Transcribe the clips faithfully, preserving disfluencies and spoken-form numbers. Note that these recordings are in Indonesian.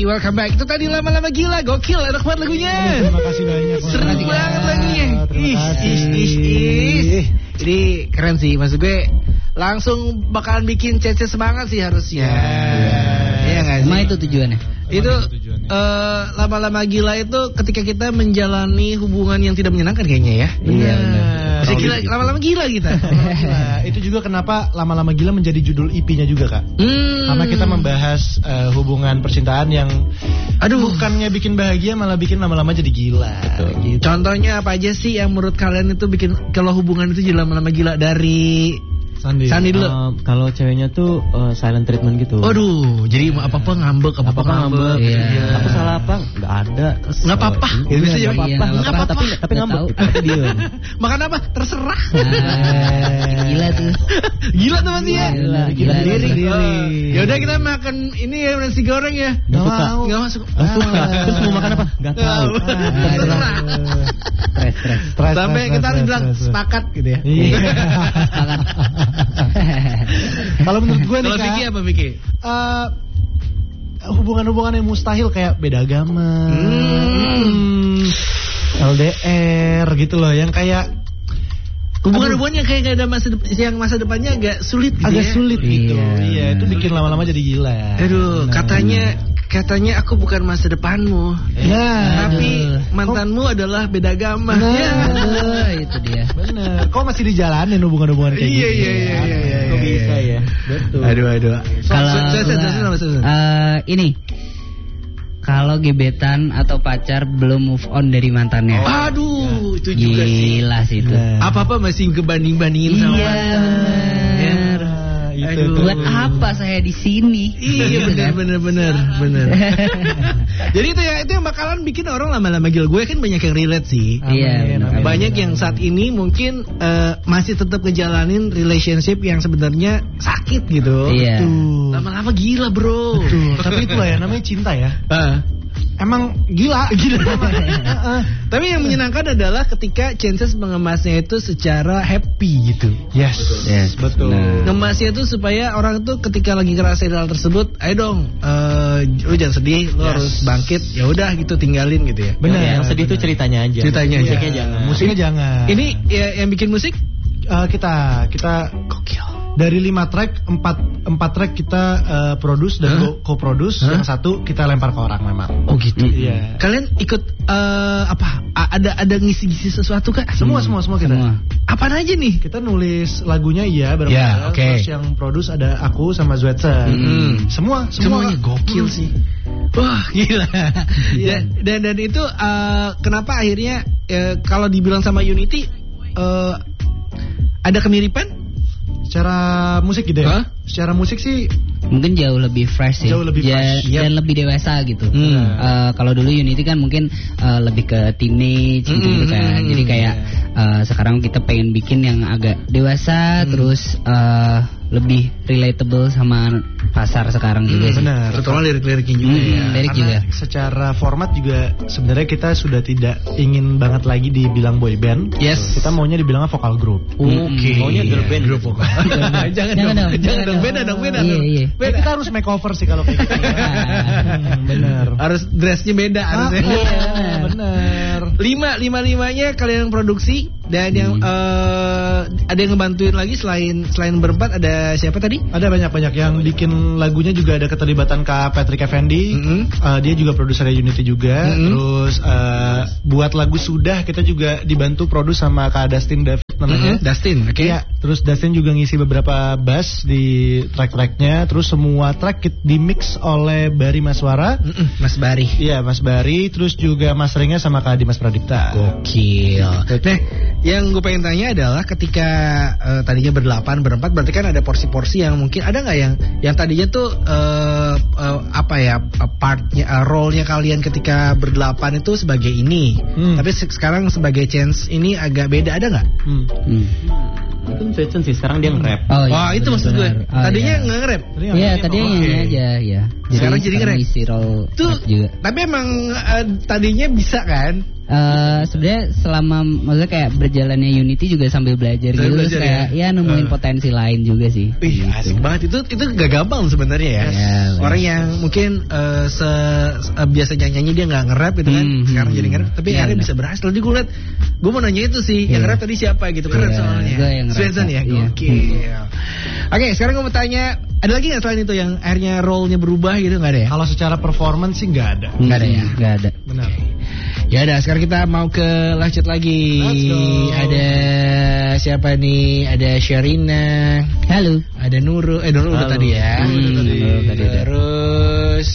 Everybody, welcome back. Itu tadi lama-lama gila, gokil, enak banget lagunya. Terima kasih banyak. Seru banget lagunya. Terima kasih. Ish, ish, ish. Jadi keren sih, maksud gue langsung bakalan bikin Cece semangat sih harusnya. Iya nggak sih? Emang itu tujuannya? Itu uh, lama-lama gila itu ketika kita menjalani hubungan yang tidak menyenangkan kayaknya ya. Iya. Bisa gila, lama-lama gila kita. Nah, itu juga kenapa lama-lama gila menjadi judul E P-nya juga, Kak. Hmm. Karena kita membahas uh, hubungan percintaan yang aduh, bukannya bikin bahagia malah bikin lama-lama jadi gila. Gitu. Contohnya apa aja sih yang menurut kalian itu bikin kalau hubungan itu jadi lama-lama gila? Dari Sandi. Sandi dulu. Uh, kalau ceweknya tuh uh, silent treatment gitu. Waduh, jadi apa-apa ngambek, apa-apa ngambek. Iya. Aku salah apa? Enggak ada. Enggak apa-apa. Iya, Bisa jadi apa-apa. iya, Enggak apa-apa, tapi tapi ngambek. Tapi diem. Makan apa? Terserah. Nah, gila tuh. Gila tuh Mas ya. Gila, Gila gila diri. diri. Ya udah kita makan ini ya nasi goreng ya. Enggak suka. Enggak masuk. Enggak suka. Terus mau makan apa? Enggak tahu. Terserah. Stres, stres. Stres, Sampai stres, kita stres, harus bilang stres, stres. sepakat gitu ya. Iya. Makan. Kalau menurut gue nih, Kalau Kak, Vicky apa Vicky? uh, hubungan-hubungan yang mustahil kayak beda agama, hmm. L D R gitu loh, yang kayak hubungan-hubungan yang kayak gak ada masa depan, yang masa depannya agak sulit gitu agak ya. sulit gitu. Iya. Iya, itu bikin lama-lama jadi gila. Aduh, Benar. katanya katanya aku bukan masa depanmu. Ya, Tapi mantanmu adalah beda agama. Nah. Ya. Aduh, itu dia. bener. Kok masih dijalanin hubungan-hubungan kayak Iya, gitu? iya, iya, iya, iya. Kok bisa ya? Betul. Aduh, aduh. Kalau So- so- so- so- so- so- so- eh, ini kalau gebetan atau pacar belum move on dari mantannya. Aduh, itu juga sih. Gila sih itu. Nah. Apa-apa masih kebanding-bandingin sama Iya, mantan. bener. Nah, itu Aduh. tuh. Buat apa saya di sini? Iya benar benar benar benar. Jadi itu ya itu yang bakalan bikin orang lama-lama gila. Gue kan banyak yang relate sih. Iya, benar. Banyak yang saat ini mungkin eh, masih tetap ngejalanin relationship yang sebenarnya sakit gitu. Iya. Tuh. Lama-lama gila bro. Tuh, tapi itulah ya namanya cinta ya. Ah. Emang gila, gila. Tapi yang menyenangkan adalah ketika Chances mengemasnya itu secara happy gitu. Yes, Yes, betul. benar. Ngemasnya itu supaya orang tuh ketika lagi ngerasain hal tersebut, ayo dong, eh, lu jangan sedih, lu Yes. harus bangkit. Ya udah gitu tinggalin gitu ya. Benar. Yang sedih tuh ceritanya aja. Ceritanya aja. Musiknya jangan. Musiknya jangan. Ini ya, yang bikin musik Eh, kita kita gokil. dari lima track empat empat track kita uh, produce dan Hah? co-produce. Hah? Yang satu kita lempar ke orang memang. Oh gitu. Iya. Kalian ikut eh, apa? A- Ada ada ngisi-ngisi sesuatu kak? Semua semua semua kita. Semua. Apaan aja nih? Kita nulis lagunya iya bareng. Ya, oke. Terus yang produce ada aku sama Zwetser. Mm. Semua semua Semuanya gokil Mm. sih. Wah gila. Iya. dan, dan dan itu eh, kenapa akhirnya eh, kalau dibilang sama Unity eh, ada kemiripan? Secara musik gitu ya. Hah? Secara musik sih Mungkin jauh lebih fresh ya. Jauh lebih Ja- fresh, yep. Dan lebih dewasa gitu. Hmm. Eh, kalau dulu Unity kan mungkin eh, lebih ke teenage gitu, Hmm, kan. hmm, Jadi kayak eh, sekarang kita pengen bikin yang agak dewasa, terus eh, lebih relatable sama pasar sekarang juga sih. benar. Terutama lirik-liriknya juga Hmm, ya. lirik Karena juga. secara format juga sebenarnya kita sudah tidak ingin banget lagi dibilang boy band. Yes. Kita maunya dibilang vokal group. Oke. Maunya girl band. Grup vokal. jangan, Jangan dong. dong, Jangan jangan dong. dong. Beda dong. Beda Iya, dong. iya. Eh, kita harus makeover sih kalau kayak gitu. Hmm, bener. Harus dressnya beda Ah, harusnya. iya, bener. Lima, lima limanya kalian yang produksi dan yang eh, ada yang ngebantuin lagi selain selain berempat ada siapa tadi? Ada banyak-banyak yang bikin lagunya juga ada keterlibatan Kak Patrick Effendi. Mm-hmm. Uh, dia juga produser Unity juga. Mm-hmm. Terus uh, buat lagu Sudah kita juga dibantu produce sama Kak Dustin David namanya. Mhm, Dustin, oke. Iya, terus Dustin juga ngisi beberapa bass di track-tracknya. Terus semua track kit- di mix oleh Bari Maswara. Mm-mm, Mas Bari. Iya, Mas Bari. Terus juga masteringnya sama Kak Dimas Pradipta. Gokil. Nah, yang gue pengen tanya adalah ketika eh, tadinya berdelapan, berempat, berarti kan ada porsi-porsi yang mungkin ada nggak yang yang tadinya tuh eh, eh, apa ya partnya, eh, role-nya kalian ketika berdelapan itu sebagai ini, Hmm. tapi se- sekarang sebagai Chance ini agak beda, ada nggak? Hmm. Hmm. Mungkin Jason sih sekarang dia nge-rap. Oh, iya, Wah itu maksud gue. benar. Oh, Tadinya iya. nggak nge-rap. Iya, tadi yang nyanyi Oke. aja ya. Sekarang jadi nge-rap. isi role Tuh, rap juga. tapi emang eh, tadinya bisa kan? eh sebenarnya selama maksudnya kayak berjalannya Unity juga sambil belajar Sambil gitu, belajar terus kayak ya? ya, nemuin Eh. potensi lain juga sih. Wih, Gitu. asik banget itu itu gak gampang sebenarnya ya. Ya, Orang yang mungkin eh, se, se- biasanya nyanyi dia nggak nge-rap gitu kan, Hmm, sekarang hmm. jadi nge-rap, tapi Iya, akhirnya benar. bisa berhasil. Jadi gue liat, gue mau nanya itu sih, yang Iya. nge-rap tadi siapa gitu, keren Iya, soalnya. gue yang nge-rap, Sweden ya, iya. oke. Oke, sekarang gue mau tanya, ada lagi nggak selain itu yang akhirnya role-nya berubah gitu, nggak ada ya? Kalau secara performance sih nggak ada. Nggak ada ya? Nggak ada. Benar. Ya udah, sekarang kita mau ke lanjut lagi. Let's go. Ada siapa nih? Ada Sherina. Halo. Ada Nurul, eh Nurul udah Halo. tadi ya. Hmm, Udah tadi. Nurul tadi udah. Terus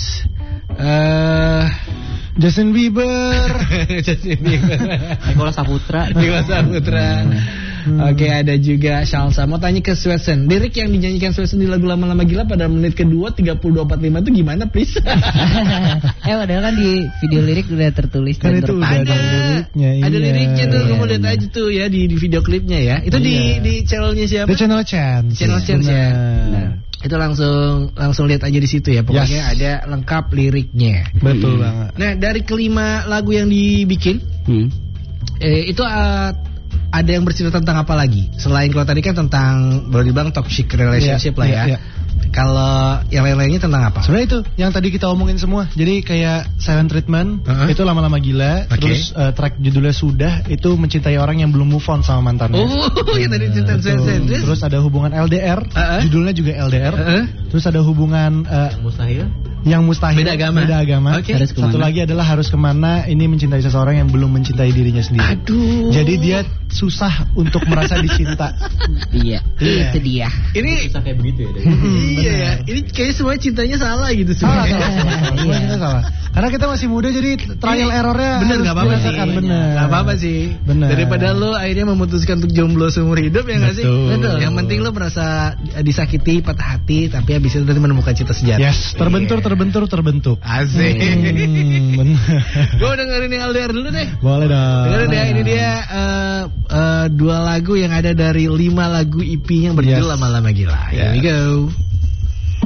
eh Justin Bieber. Justin Bieber. Nikola Saputra. Nikola Saputra. Oke, ada juga Salsa. Mau tanya ke Swetsen, lirik yang dinyanyikan Swetsen di lagu Lama-Lama Gila pada menit kedua tiga puluh dua empat puluh lima itu gimana, please? eh padahal kan di video lirik udah tertulis Kan dan itu terpakai. udah ada liriknya, Ada iya. liriknya tuh, kamu Iya, lihat benar. aja tuh ya di, di video klipnya ya. Itu di Iya. di channelnya siapa? The Channel Chance. Channel Chance ya. Benar. Itu langsung langsung lihat aja di situ ya. Pokoknya Yes. ada lengkap liriknya. Betul Hmm. banget. Nah, dari kelima lagu yang dibikin, Hmm. eh, itu uh, ada yang bercerita tentang apa lagi? Selain kalau tadi kan tentang boleh dibilang toxic relationship Iya, lah ya. iya, iya. Kalau yang lain-lainnya tentang apa? Sebenarnya itu yang tadi kita omongin semua. Jadi kayak Silent Treatment Uh-huh. itu lama-lama gila. Oke. Terus uh, track judulnya Sudah itu mencintai orang yang belum move on sama mantannya. Oh, yang tadi cerita Betul. sen Terus, Terus ada hubungan L D R, Uh-uh. judulnya juga L D R. Uh-uh. Terus ada hubungan uh, Yang mustahil. yang mustahil, Beda agama. Beda agama. Oke. Harus Satu kemana? lagi adalah harus kemana. Ini mencintai seseorang yang belum mencintai dirinya sendiri. Aduh. Jadi dia susah untuk merasa dicinta. Iya, Iya. itu dia. ini Bisa kayak begitu ya. Dek? iya ya. Ini kayaknya semua cintanya salah gitu Salah, sebenarnya. salah, salah, salah. Semua kita salah. Karena kita masih muda jadi trial errornya Bener harus gak apa-apa sih. dirasakan, bener. Gak apa-apa sih. Bener. Daripada lo akhirnya memutuskan untuk jomblo seumur hidup ya gak sih? Betul. Yang penting lo merasa disakiti, patah hati, tapi habis itu nanti menemukan cinta sejati. Yes, terbentur, Iya. terbentur, terbentuk. Asik. Hmm, bener. Gue dengerin yang L D R dulu deh. Boleh dong. Dengerin ya, ini dia uh, uh, dua lagu yang ada dari lima lagu E P yang berjudul Yes. Lama-Lama Gila. Here we Yes. go.